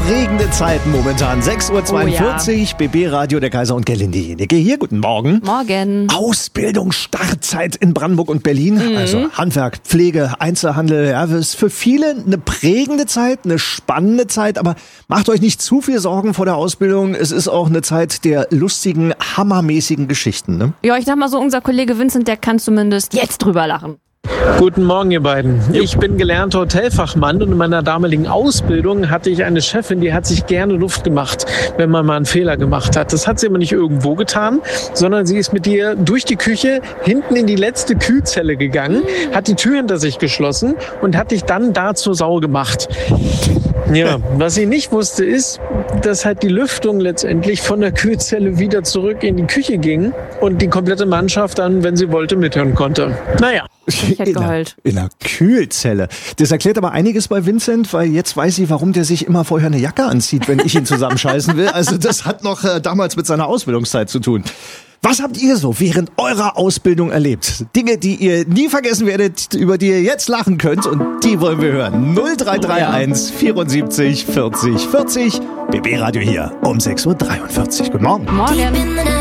aufregende Zeiten momentan. 6.42 Uhr, BB Radio, der Kaiser und Gerlinde Jenecke hier. Guten Morgen. Morgen. Ausbildung, Startzeit in Brandenburg und Berlin. Also Handwerk, Pflege, Einzelhandel. Ja, das ist für viele eine prägende Zeit, eine spannende Zeit. Aber macht euch nicht zu viel Sorgen vor der Ausbildung. Es ist auch eine Zeit der lustigen, hammermäßigen Geschichten. Ne? Ja, ich sag mal so, unser Kollege Vincent, der kann zumindest jetzt drüber lachen. Guten Morgen, ihr beiden. Ich bin gelernter Hotelfachmann und in meiner damaligen Ausbildung hatte ich eine Chefin, die hat sich gerne Luft gemacht, wenn man mal einen Fehler gemacht hat. Das hat sie aber nicht irgendwo getan, sondern sie ist mit dir durch die Küche hinten in die letzte Kühlzelle gegangen, hat die Tür hinter sich geschlossen und hat dich dann da zur Sau gemacht. Ja, was sie nicht wusste ist, dass halt die Lüftung letztendlich von der Kühlzelle wieder zurück in die Küche ging und die komplette Mannschaft dann, wenn sie wollte, mithören konnte. Naja. Ich hätte geheult. In einer Kühlzelle. Das erklärt aber einiges bei Vincent, weil jetzt weiß ich, warum der sich immer vorher eine Jacke anzieht, wenn ich ihn zusammenscheißen will. Also das hat noch damals mit seiner Ausbildungszeit zu tun. Was habt ihr so während eurer Ausbildung erlebt? Dinge, die ihr nie vergessen werdet, über die ihr jetzt lachen könnt, und die wollen wir hören. 0331 74 40 40. BB Radio hier um 6.43 Uhr. Guten Morgen. Morgen.